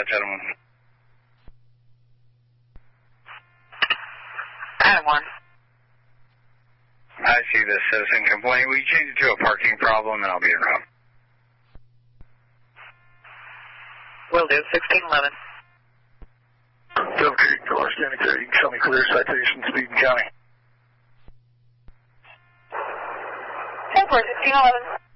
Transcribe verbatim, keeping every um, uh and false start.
that gentleman. Adam one. I see this citizen complaint. Will you change it to a parking problem, and I'll be en route. Will do. sixteen eleven. Dove Creek, Door Standing thirty. You can show me clear citation, Speed and County. ten four, sixteen eleven.